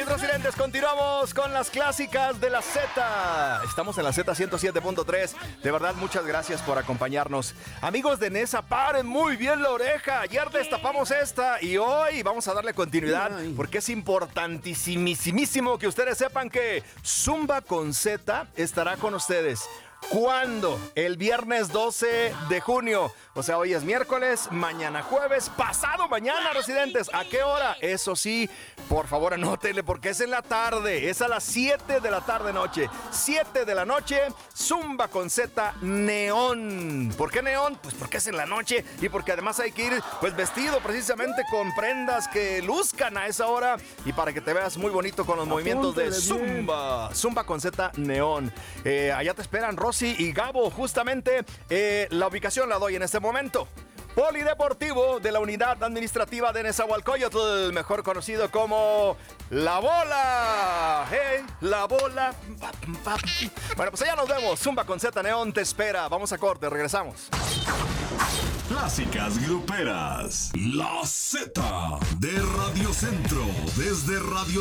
Residentes, continuamos con las clásicas de la Z. Estamos en la Z 107.3. De verdad, muchas gracias por acompañarnos. Amigos de Nesa, paren muy bien la oreja. Ayer destapamos esta y hoy vamos a darle continuidad porque es importantísimo que ustedes sepan que Zumba con Z estará con ustedes. ¿Cuándo? El viernes 12 de junio. O sea, hoy es miércoles, mañana jueves, pasado mañana, residentes. ¿A qué hora? Eso sí, por favor anótenle porque es en la tarde. Es a las 7 de la tarde noche. 7 de la noche, Zumba con Z neón. ¿Por qué neón? Pues porque es en la noche y porque además hay que ir pues vestido precisamente con prendas que luzcan a esa hora y para que te veas muy bonito con los movimientos de Zumba. Zumba con Z neón. Allá te esperan Rosy y Gabo, justamente. La ubicación la doy en este momento. Polideportivo de la Unidad Administrativa de Nezahualcóyotl, mejor conocido como La Bola. ¡Hey! La Bola. Bueno, pues allá nos vemos. Zumba con Z neón te espera. Vamos a corte, regresamos. Clásicas gruperas. La Z de Radio Centro, desde Radio